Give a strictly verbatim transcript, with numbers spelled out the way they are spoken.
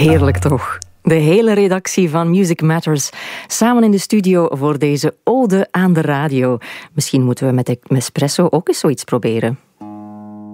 Heerlijk toch? De hele redactie van Music Matters samen in de studio voor deze ode aan de radio. Misschien moeten we met de Espresso ook eens zoiets proberen.